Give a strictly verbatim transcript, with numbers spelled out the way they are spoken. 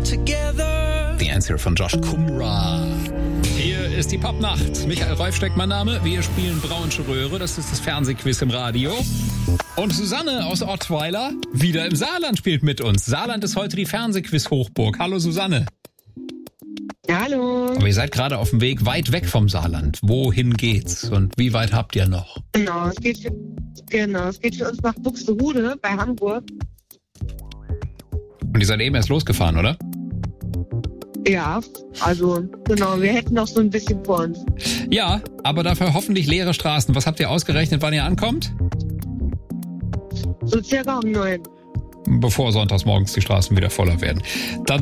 The Answer von Josh Kumra. Hier ist die Popnacht. Michael Reufsteck mein Name. Wir spielen Braunsche Röhre. Das ist das Fernsehquiz im Radio. Und Susanne aus Ottweiler, wieder im Saarland, spielt mit uns. Saarland ist heute die Fernsehquiz-Hochburg. Hallo Susanne. Hallo. Aber ihr seid gerade auf dem Weg weit weg vom Saarland. Wohin geht's und wie weit habt ihr noch? Genau, es geht für, genau, es geht für uns nach Buxtehude bei Hamburg. Und ihr seid eben erst losgefahren, oder? Ja, also genau, wir hätten noch so ein bisschen vor uns. Ja, aber dafür hoffentlich leere Straßen. Was habt ihr ausgerechnet, wann ihr ankommt? So circa um neun. Bevor sonntags morgens die Straßen wieder voller werden. Dann